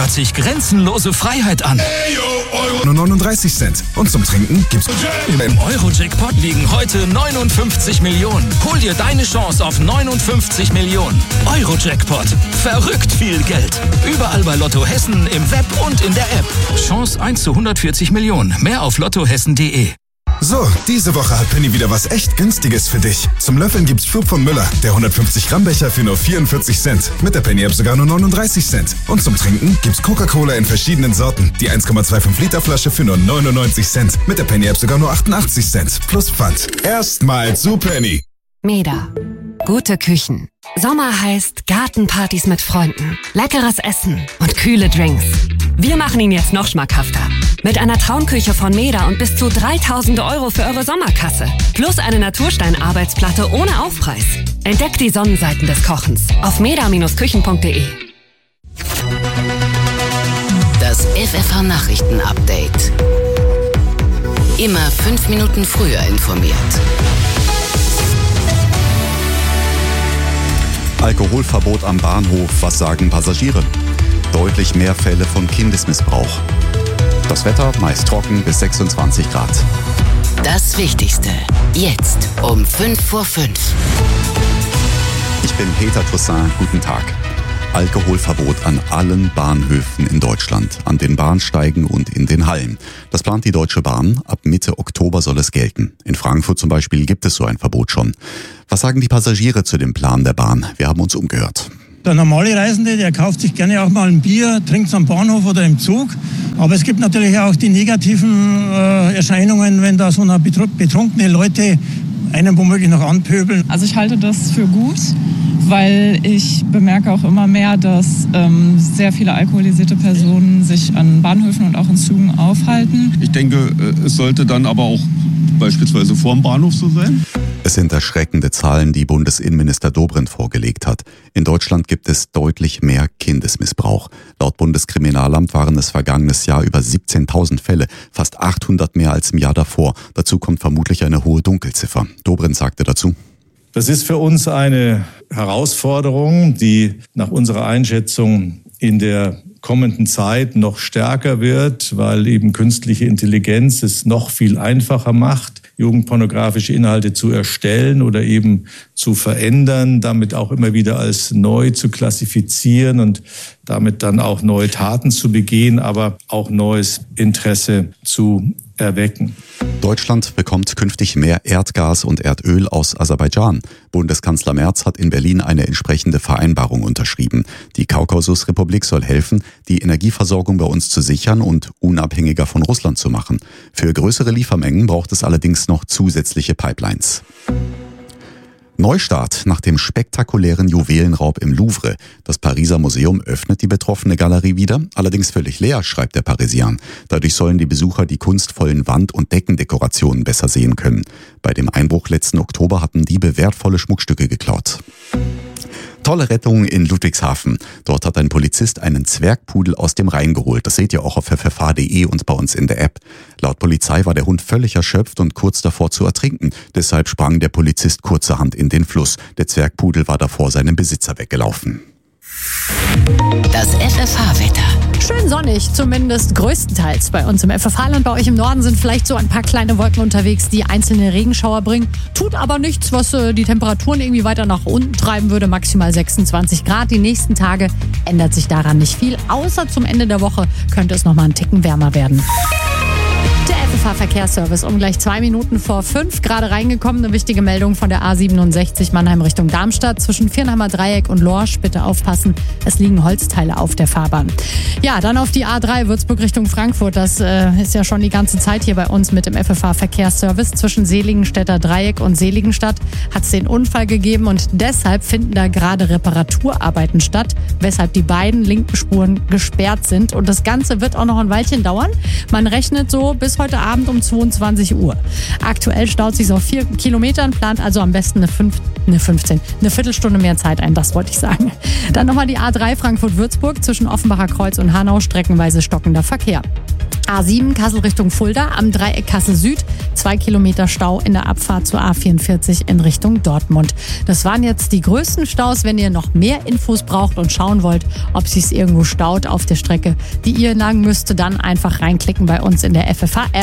hört sich grenzenlose Freiheit an. Nur 39 Cent. Und zum Trinken gibt's... Im Euro-Jackpot liegen heute 59 Millionen. Hol dir deine Chance auf 59 Millionen. Euro-Jackpot. Verrückt viel Geld. Überall bei Lotto Hessen, im Web und in der App. Chance 1 zu 140 Millionen. Mehr auf lottohessen.de. So, diese Woche hat Penny wieder was echt Günstiges für dich. Zum Löffeln gibt's Schub von Müller, der 150 Gramm Becher für nur 44 Cent. Mit der Penny-App sogar nur 39 Cent. Und zum Trinken gibt's Coca-Cola in verschiedenen Sorten. Die 1,25 Liter Flasche für nur 99 Cent. Mit der Penny-App sogar nur 88 Cent. Plus Pfand. Erstmal zu Penny. Meda. Gute Küchen. Sommer heißt Gartenpartys mit Freunden, leckeres Essen und kühle Drinks. Wir machen ihn jetzt noch schmackhafter. Mit einer Traumküche von Meda und bis zu 3.000 € für eure Sommerkasse. Plus eine Naturstein-Arbeitsplatte ohne Aufpreis. Entdeckt die Sonnenseiten des Kochens auf meda-küchen.de. Das FFH-Nachrichten-Update. Immer 5 Minuten früher informiert. Alkoholverbot am Bahnhof, was sagen Passagiere? Deutlich mehr Fälle von Kindesmissbrauch. Das Wetter meist trocken bis 26 Grad. Das Wichtigste, jetzt um 5 vor 5. Ich bin Peter Toussaint, guten Tag. Alkoholverbot an allen Bahnhöfen in Deutschland, an den Bahnsteigen und in den Hallen. Das plant die Deutsche Bahn. Ab Mitte Oktober soll es gelten. In Frankfurt zum Beispiel gibt es so ein Verbot schon. Was sagen die Passagiere zu dem Plan der Bahn? Wir haben uns umgehört. Der normale Reisende, der kauft sich gerne auch mal ein Bier, trinkt es am Bahnhof oder im Zug. Aber es gibt natürlich auch die negativen Erscheinungen, wenn da so betrunkene Leute einen womöglich noch anpöbeln. Also ich halte das für gut, weil ich bemerke auch immer mehr, dass sehr viele alkoholisierte Personen sich an Bahnhöfen und auch in Zügen aufhalten. Ich denke, es sollte dann aber auch beispielsweise vor dem Bahnhof so sein. Es sind erschreckende Zahlen, die Bundesinnenminister Dobrindt vorgelegt hat. In Deutschland gibt es deutlich mehr Kindesmissbrauch. Laut Bundeskriminalamt waren es vergangenes Jahr über 17.000 Fälle, fast 800 mehr als im Jahr davor. Dazu kommt vermutlich eine hohe Dunkelziffer. Dobrindt sagte dazu: Das ist für uns eine Herausforderung, die nach unserer Einschätzung in der kommenden Zeit noch stärker wird, weil eben künstliche Intelligenz es noch viel einfacher macht, jugendpornografische Inhalte zu erstellen oder eben zu verändern, damit auch immer wieder als neu zu klassifizieren und damit dann auch neue Taten zu begehen, aber auch neues Interesse zu erwecken. Deutschland bekommt künftig mehr Erdgas und Erdöl aus Aserbaidschan. Bundeskanzler Merz hat in Berlin eine entsprechende Vereinbarung unterschrieben. Die Kaukasusrepublik soll helfen, die Energieversorgung bei uns zu sichern und unabhängiger von Russland zu machen. Für größere Liefermengen braucht es allerdings noch zusätzliche Pipelines. Neustart nach dem spektakulären Juwelenraub im Louvre. Das Pariser Museum öffnet die betroffene Galerie wieder, allerdings völlig leer, schreibt der Parisien. Dadurch sollen die Besucher die kunstvollen Wand- und Deckendekorationen besser sehen können. Bei dem Einbruch letzten Oktober hatten Diebe wertvolle Schmuckstücke geklaut. Tolle Rettung in Ludwigshafen. Dort hat ein Polizist einen Zwergpudel aus dem Rhein geholt. Das seht ihr auch auf ffh.de und bei uns in der App. Laut Polizei war der Hund völlig erschöpft und kurz davor zu ertrinken. Deshalb sprang der Polizist kurzerhand in den Fluss. Der Zwergpudel war davor seinem Besitzer weggelaufen. Das FFH-Wetter. Schön sonnig, zumindest größtenteils bei uns im FFH-Land. Bei euch im Norden sind vielleicht so ein paar kleine Wolken unterwegs, die einzelne Regenschauer bringen. Tut aber nichts, was die Temperaturen irgendwie weiter nach unten treiben würde. Maximal 26 Grad. Die nächsten Tage ändert sich daran nicht viel. Außer zum Ende der Woche könnte es nochmal einen Ticken wärmer werden. Der FFH-Verkehrsservice um gleich 2 Minuten vor 5 gerade reingekommen. Eine wichtige Meldung von der A67 Mannheim Richtung Darmstadt. Zwischen Viernheimer Dreieck und Lorsch. Bitte aufpassen, es liegen Holzteile auf der Fahrbahn. Ja, dann auf die A3 Würzburg Richtung Frankfurt. Das ist ja schon die ganze Zeit hier bei uns mit dem FFH-Verkehrsservice. Zwischen Seligenstädter Dreieck und Seligenstadt hat es den Unfall gegeben und deshalb finden da gerade Reparaturarbeiten statt, weshalb die beiden linken Spuren gesperrt sind. Und das Ganze wird auch noch ein Weilchen dauern. Man rechnet so bis heute Abend um 22 Uhr. Aktuell staut sich auf 4 Kilometern, plant also am besten eine Viertelstunde mehr Zeit ein, das wollte ich sagen. Dann nochmal die A3 Frankfurt-Würzburg zwischen Offenbacher Kreuz und Hanau, streckenweise stockender Verkehr. A7 Kassel Richtung Fulda am Dreieck Kassel Süd. 2 Kilometer Stau in der Abfahrt zur A44 in Richtung Dortmund. Das waren jetzt die größten Staus. Wenn ihr noch mehr Infos braucht und schauen wollt, ob es sich irgendwo staut auf der Strecke, die ihr lang müsst, dann einfach reinklicken bei uns in der FFH-App.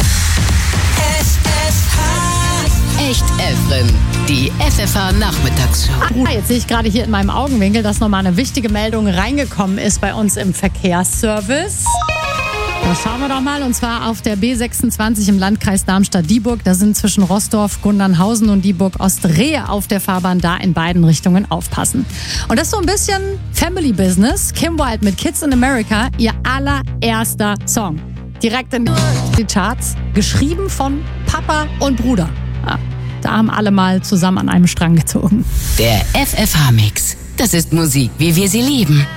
Echt Efren, die FFH-Nachmittagsshow. Jetzt sehe ich gerade hier in meinem Augenwinkel, dass nochmal eine wichtige Meldung reingekommen ist bei uns im Verkehrsservice. Da schauen wir doch mal, und zwar auf der B26 im Landkreis Darmstadt-Dieburg. Da sind zwischen Roßdorf, Gundernhausen und Dieburg-Ost-Rehe auf der Fahrbahn, da in beiden Richtungen aufpassen. Und das ist so ein bisschen Family Business. Kim Wilde mit Kids in America, ihr allererster Song. Direkt in die Charts, geschrieben von Papa und Bruder. Ja, da haben alle mal zusammen an einem Strang gezogen. Der FFH-Mix. Das ist Musik, wie wir sie lieben.